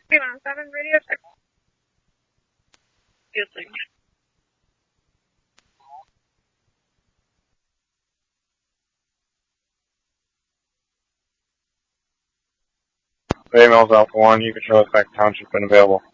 317 radio check. Field lead. Bay Mills Alpha 1, you can show us back township and available.